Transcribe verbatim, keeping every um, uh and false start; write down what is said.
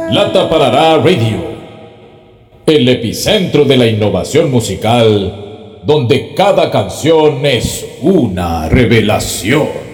La Taparará Radio, el epicentro de la innovación musical, donde cada canción es una revelación.